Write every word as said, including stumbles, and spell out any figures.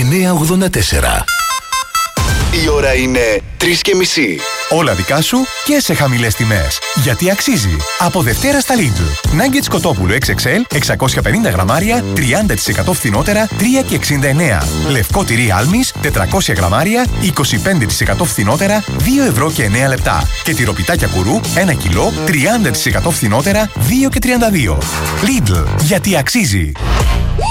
εννιά ογδόντα τέσσερα. Η ώρα είναι τρεις και μισή. Όλα δικά σου και σε χαμηλές τιμές. Γιατί αξίζει. Από Δευτέρα στα Lidl. Nuggets κοτόπουλο εξ εξ ελ εξακόσια πενήντα γραμμάρια τριάντα τοις εκατό φθηνότερα τρία και εξήντα εννέα. Λευκό τυρί Άλμης τετρακόσια γραμμάρια είκοσι πέντε τοις εκατό φθηνότερα δύο ευρώ και εννέα λεπτά. Και τυροπιτάκια κουρού ένα κιλό τριάντα τοις εκατό φθηνότερα δύο και τριάντα δύο. Lidl. Γιατί αξίζει.